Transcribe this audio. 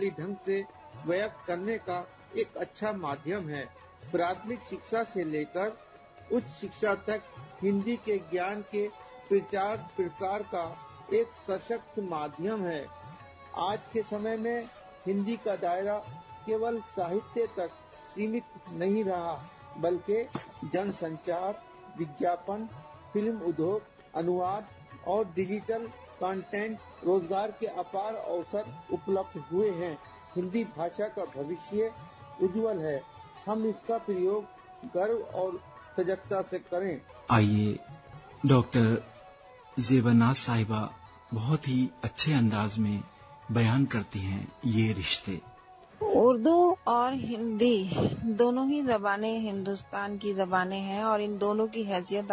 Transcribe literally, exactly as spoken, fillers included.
प्रभावशाली ढंग से व्यक्त करने का एक अच्छा माध्यम है। प्राथमिक शिक्षा से लेकर उच्च शिक्षा तक हिंदी के ज्ञान के प्रचार प्रसार का एक सशक्त माध्यम है। आज के समय में हिंदी का दायरा केवल साहित्य तक सीमित नहीं रहा, बल्कि जनसंचार, विज्ञापन, फिल्म उद्योग, अनुवाद और डिजिटल कंटेंट रोजगार के अपार अवसर उपलब्ध हुए हैं। हिंदी भाषा का भविष्य उज्जवल है। हम इसका प्रयोग गर्व और सजगता से करें। आइए, डॉक्टर ज़ेबा साहिबा बहुत ही अच्छे अंदाज में बयान करती हैं ये रिश्ते। उर्दू और हिंदी दोनों ही जबानें हिंदुस्तान की जबानें हैं और इन दोनों की हैसियत